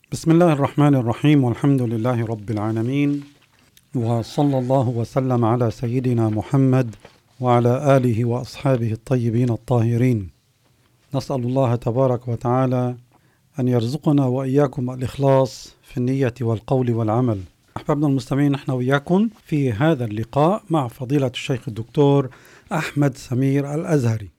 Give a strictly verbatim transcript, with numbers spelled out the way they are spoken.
بسم الله الرحمن الرحيم، والحمد لله رب العالمين، وصلى الله وسلم على سيدنا محمد وعلى آله وأصحابه الطيبين الطاهرين. نسأل الله تبارك وتعالى أن يرزقنا وإياكم الإخلاص في النية والقول والعمل. أحبابنا المستمعين، نحن وإياكم في هذا اللقاء مع فضيلة الشيخ الدكتور أحمد سمير الأزهري.